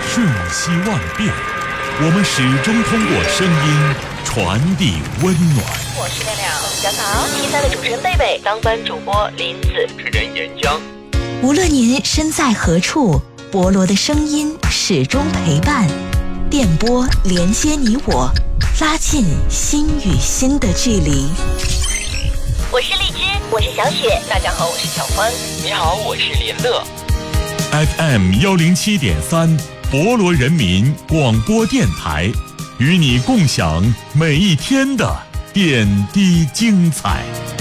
瞬息万变，我们始终通过声音传递温暖。 我是亮亮，大家好，T3的主持人贝贝，当班主播林子， 主持人岩浆。 无论您身在何处，博罗的声音始终陪伴，电波连接你我，拉近心与心的距离。 我是荔枝，我是小雪，大家好，我是小欢。 你好，我是连乐。 FM 107.3，博罗人民广播电台，与你共享每一天的点滴精彩。